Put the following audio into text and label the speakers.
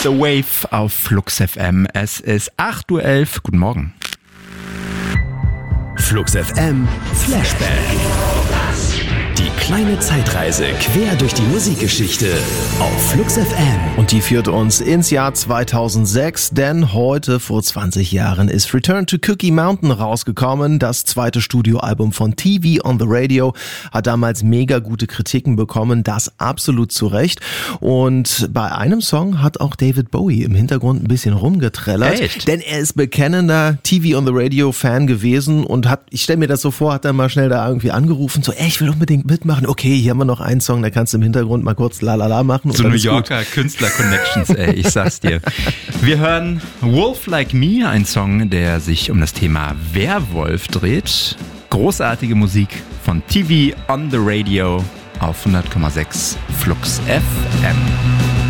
Speaker 1: The Wave auf Flux FM. Es ist 8:11 Uhr. Guten Morgen.
Speaker 2: Flux FM Flashback. Die kleine Zeitreise quer durch die Musikgeschichte auf Flux FM.
Speaker 3: Und die führt uns ins Jahr 2006, denn heute vor 20 Jahren ist Return to Cookie Mountain rausgekommen. Das zweite Studioalbum von TV on the Radio hat damals mega gute Kritiken bekommen, das absolut zu Recht. Und bei einem Song hat auch David Bowie im Hintergrund ein bisschen rumgetrellert.
Speaker 1: Echt?
Speaker 3: Denn er ist bekennender TV on the Radio Fan gewesen und hat, ich stelle mir das so vor, hat dann mal schnell da irgendwie angerufen, so, ich will unbedingt mitmachen. Okay, hier haben wir noch einen Song, da kannst du im Hintergrund mal kurz lalala machen.
Speaker 1: So New Yorker Künstler-Connections, ich sag's dir. Wir hören Wolf Like Me, ein Song, der sich um das Thema Werwolf dreht. Großartige Musik von TV on the Radio auf 100,6 Flux FM.